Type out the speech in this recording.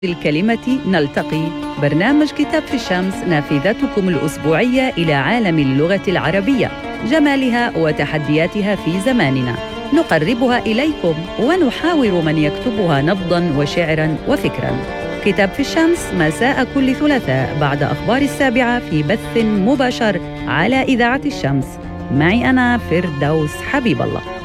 الكلمة نلتقي، برنامج كتاب في الشمس، نافذتكم الأسبوعية إلى عالم اللغة العربية، جمالها وتحدياتها في زماننا. نقربها إليكم ونحاور من يكتبها نبضاً وشعراً وفكراً. كتاب في الشمس مساء كل ثلاثاء بعد أخبار 7 في بث مباشر على إذاعة الشمس. معي أنا فردوس حبيب الله.